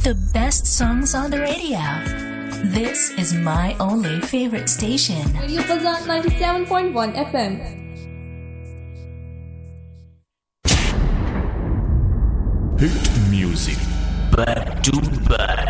The best songs on the radio. This is my only favorite station. Radio Pulsar 97.1 FM. Hit music back to back.